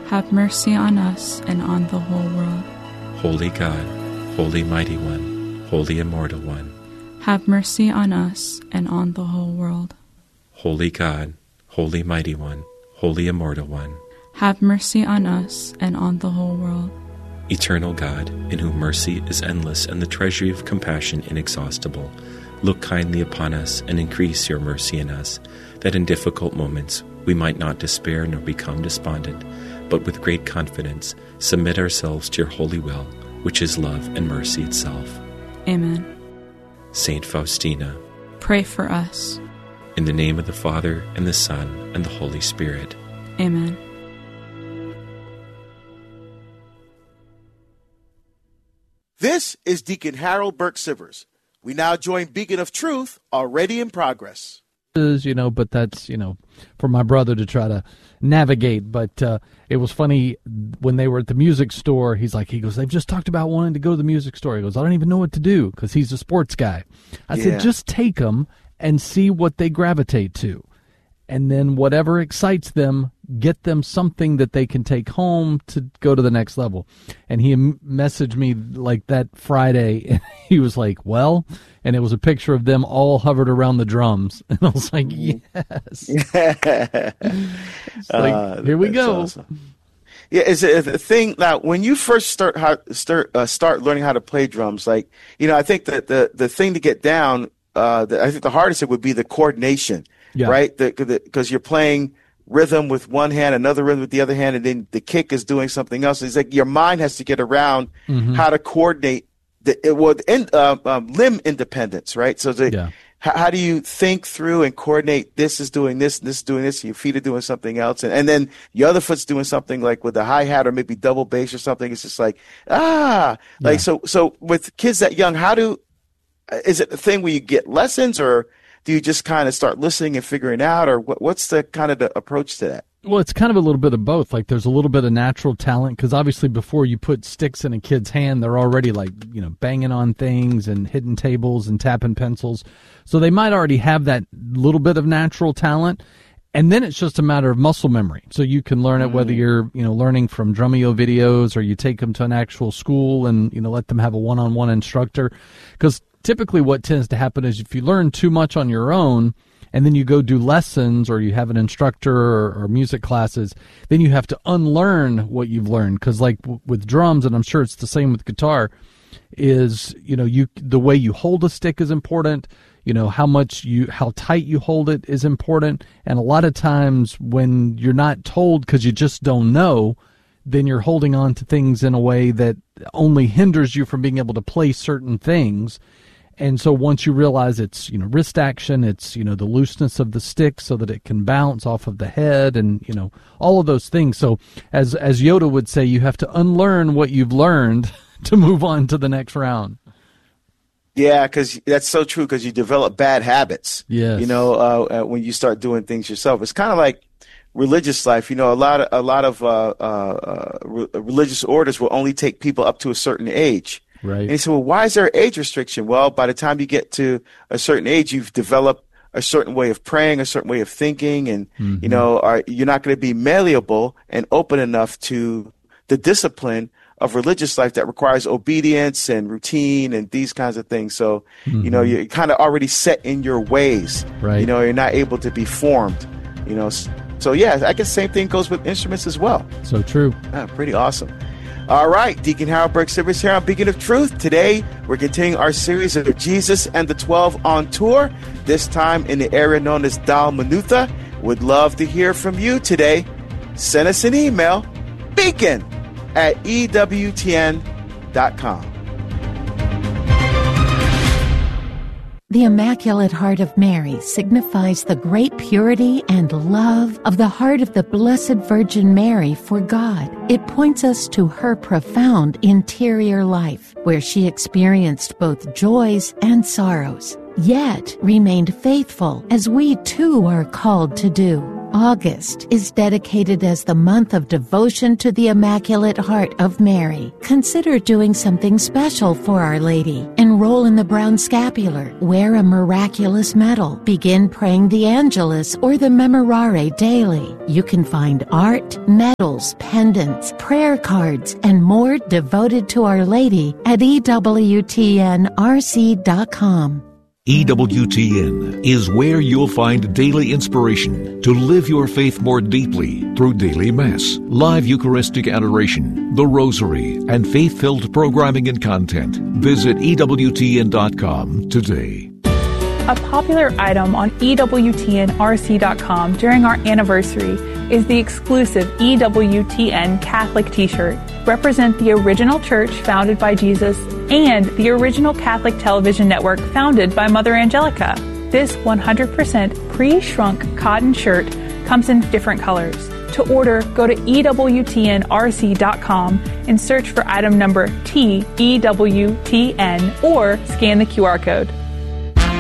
have mercy on us and on the whole world. Holy God, Holy Mighty One, Holy Immortal One, have mercy on us and on the whole world. Holy God, Holy Mighty One, Holy Immortal One, have mercy on us and on the whole world. Eternal God, in whom mercy is endless and the treasury of compassion inexhaustible, look kindly upon us and increase your mercy in us, that in difficult moments we might not despair nor become despondent, but with great confidence submit ourselves to your holy will, which is love and mercy itself. Amen. Saint Faustina, pray for us. In the name of the Father, and the Son, and the Holy Spirit. Amen. This is Deacon Harold Burke Sivers. We now join Beacon of Truth, already in progress. But that's, for my brother to try to navigate. But it was funny when they were at the music store. He goes, they've just talked about wanting to go to the music store. He goes, I don't even know what to do, because he's a sports guy. I said, just take them and see what they gravitate to. And then whatever excites them, get them something that they can take home to go to the next level. And he messaged me like that Friday, and he was like, well, and it was a picture of them all hovered around the drums. And I was like, yes. Here we go. Awesome. Yeah, it's a thing that when you first start learning how to play drums, I think that the thing to get down, I think the hardest it would be the coordination. Yeah. Right? Because you're playing rhythm with one hand, another rhythm with the other hand, and then the kick is doing something else. It's like your mind has to get around how to coordinate limb independence, right? So how do you think through and coordinate this is doing this, and this is doing this, and your feet are doing something else, and then your other foot's doing something like with a hi-hat or maybe double bass or something. It's just so with kids that young, is it the thing where you get lessons, or do you just kind of start listening and figuring out, or what's the kind of the approach to that? Well, it's kind of a little bit of both. Like there's a little bit of natural talent, because obviously before you put sticks in a kid's hand, they're already banging on things and hitting tables and tapping pencils. So they might already have that little bit of natural talent. And then it's just a matter of muscle memory. So you can learn it whether you're, learning from Drumeo videos, or you take them to an actual school and, let them have a one-on-one instructor. Because typically what tends to happen is if you learn too much on your own and then you go do lessons or you have an instructor or music classes, then you have to unlearn what you've learned. Because like with drums, and I'm sure it's the same with guitar, is, the way you hold a stick is important. How tight you hold it is important. And a lot of times when you're not told because you just don't know, then you're holding on to things in a way that only hinders you from being able to play certain things. And so once you realize it's, wrist action, it's, the looseness of the stick so that it can bounce off of the head and, all of those things. So as Yoda would say, you have to unlearn what you've learned to move on to the next round. Yeah, because that's so true, because you develop bad habits. Yes. When you start doing things yourself. It's kind of like religious life. A lot of religious orders will only take people up to a certain age. Right. And he said, well, why is there an age restriction? Well, by the time you get to a certain age, you've developed a certain way of praying, a certain way of thinking, and, you're not going to be malleable and open enough to the discipline of religious life that requires obedience and routine and these kinds of things. So, you're kind of already set in your ways. Right. You're not able to be formed, So, yeah, I guess the same thing goes with instruments as well. So true. Pretty awesome. All right, Deacon Harold Burke Sivers here on Beacon of Truth. Today, we're continuing our series of Jesus and the 12 on tour, this time in the area known as Dalmanutha. Would love to hear from you today. Send us an email, beacon@ewtn.com. The Immaculate Heart of Mary signifies the great purity and love of the heart of the Blessed Virgin Mary for God. It points us to her profound interior life, where she experienced both joys and sorrows, yet remained faithful, as we too are called to do. August is dedicated as the month of devotion to the Immaculate Heart of Mary. Consider doing something special for Our Lady. Enroll in the Brown Scapular. Wear a miraculous medal. Begin praying the Angelus or the Memorare daily. You can find art, medals, pendants, prayer cards, and more devoted to Our Lady at EWTNRC.com. EWTN is where you'll find daily inspiration to live your faith more deeply through daily Mass, live Eucharistic adoration, the Rosary, and faith-filled programming and content. Visit EWTN.com today. A popular item on EWTNRC.com during our anniversary is the exclusive EWTN Catholic t-shirt. Represent the original church founded by Jesus and the original Catholic television network founded by Mother Angelica. This 100% pre-shrunk cotton shirt comes in different colors. To order, go to EWTNRC.com and search for item number TEWTN or scan the QR code.